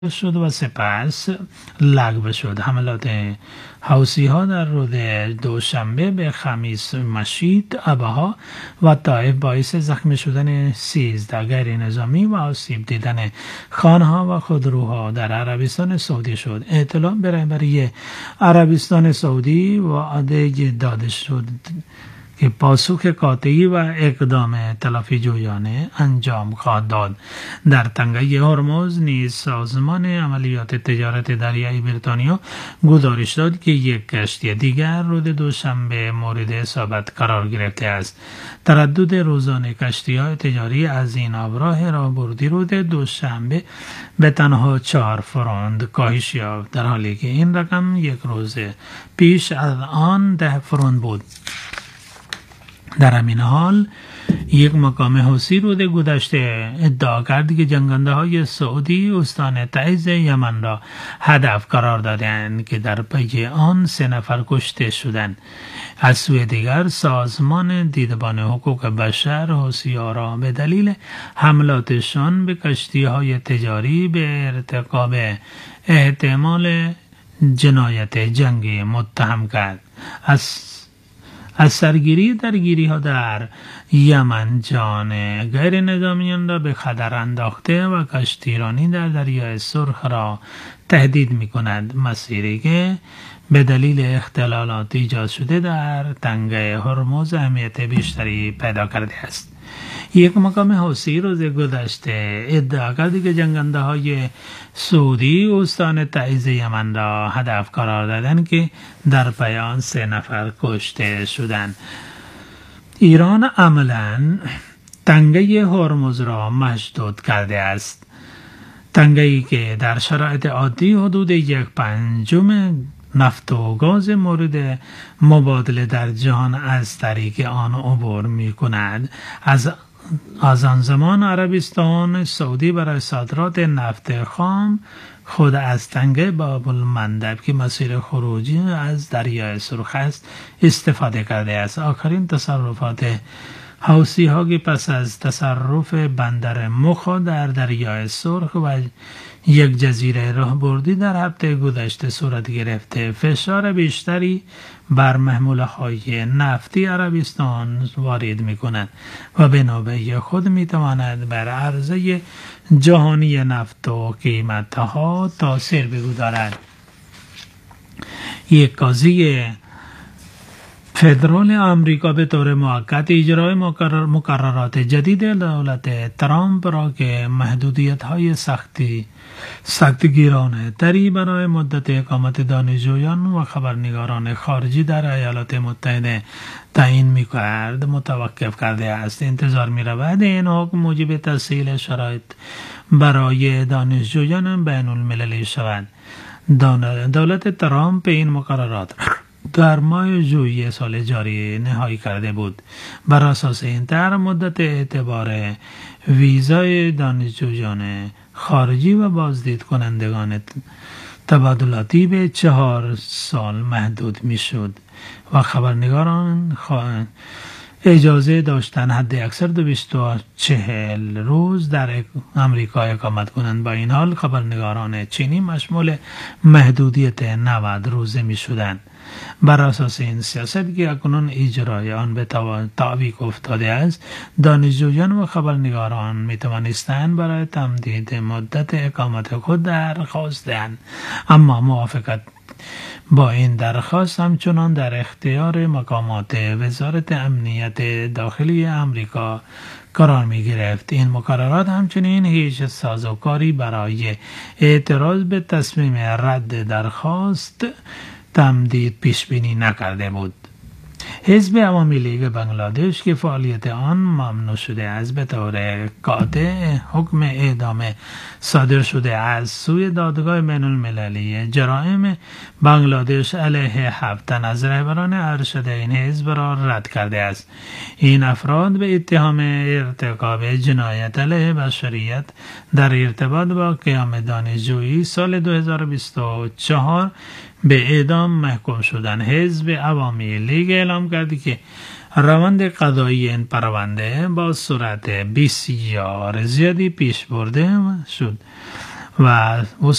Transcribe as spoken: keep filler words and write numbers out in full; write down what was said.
شد و سپس لغو شد. حملات حوثی ها در روز دوشنبه به خمیس مشید، ابها و طائف باعث زخمی شدن سیزده غیر نظامی و آسیب دیدن خانه‌ها و خودروها در عربستان سعودی شد. اطلاع به رهبری عربستان سعودی وعده داده شد که پاسخ قاطعی و اقدام تلافی جویانه انجام خواهد داد. در تنگه هرمز نیز سازمان عملیات تجارت دریایی بریتانیا گزارش داد که یک کشتی دیگر روز دوشنبه مورد اصابت قرار گرفته است. تردد روزانه کشتی‌های تجاری از این آبراه راهبردی روز دوشنبه به تنها چهار فرند کاهش یافت، در حالی که این رقم یک روز پیش از آن ده فرند بود. در همین حال یک مقام حوثی روز گذشته ادعا کرد که جنگنده های سعودی استان تعز یمن را هدف قرار دادند که در پی آن سه نفر کشته شدند. از سوی دیگر سازمان دیدبان حقوق بشر حوثی‌ها را به دلیل حملاتشان به کشتی های تجاری به ارتکاب احتمال جنایت جنگی متهم کرد. از از سرگیری درگیری ها در یمن جان غیر نظامیان را به خطر انداخته و کشتیرانی در دریای سرخ را تهدید می کند، مسیری که به دلیل اختلالات ایجاد شده در تنگه هرمز اهمیت بیشتری پیدا کرده است. یک مقام حوثی روز گذشته ادعا کرد که جنگنده های سعودی استان تعز یمن را هدف قرار دادند که در پی آن سه نفر کشته شدند. ایران عملاً تنگه هرمز را مشدود کرده است. تنگه‌ای که در شرایط عادی حدود یک پنجم نفت و گاز مورد مبادله در جهان از طریق آن عبور می کند. از از آن زمان عربستان سعودی برای صادرات نفت خام خود از تنگه باب المندب که مسیر خروجی از دریای سرخ است استفاده کرده است. آخرین تصرفات حوثی ها که پس از تصرف بندر مخا در دریای سرخ و یک جزیره راهبردی در هفته گذشته صورت گرفته، فشار بیشتری بر محموله های نفتی عربستان وارد می کند و به نوبه خود می تواند بر عرضه جهانی نفت و قیمتها تاثیر بگذارد. یک قاضی فدرال آمریکا به طور موقت اجرای مقررات جدید دولت ترامپ را که محدودیت‌های سختی سختگیرانه تری برای مدت اقامت دانشجویان و خبرنگاران خارجی در ایالات متحده تعیین می‌کرد متوقف کرده است. انتظار می‌رود این حکم موجب تسهیل شرایط برای دانشجویان بین المللی شود. دولت ترامپ این مقررات در ماه ژوئیه سال جاری نهایی کرده بود. بر اساس این طرح مدت اعتبار ویزای دانشجویان خارجی و بازدید کنندگان تبادلاتی به چهار سال محدود می شد و خبرنگاران اجازه داشتن حد اکثر دویست و چهل روز در امریکا اقامت کنند. با این حال خبرنگاران چینی مشمول محدودیت نود روزه می شدند. بر اساس این سیاست که اکنون اجرای آن به تعویق افتاده است، دانشجویان و خبرنگاران می توانستند برای تمدید مدت اقامت خود درخواست دهند، اما موافقت با این درخواست همچنان در اختیار مقامات وزارت امنیت داخلی امریکا قرار می گرفت. این مقررات همچنین هیچ سازوکاری برای اعتراض به تصمیم رد درخواست تمدید پیش بینی نکرده بود. حزب عوامی لیگ بنگلادش که فعالیت آن ممنوع شده است به طور قاطع حکم اعدام صادر شده از سوی دادگاه بین المللی جرائم بنگلادش علیه هفت تن از رهبران ارشد این حزب را رد کرده است. این افراد به اتهام ارتکاب جنایت علیه بشریت در ارتباط با قیام دانشجویی سال دو هزار و بیست و چهار به اعدام محکوم شدند. حزب عوامی لیگ اعلام کرد که روند قضایی این پرونده با سرعت بسیار زیادی پیش برده شد و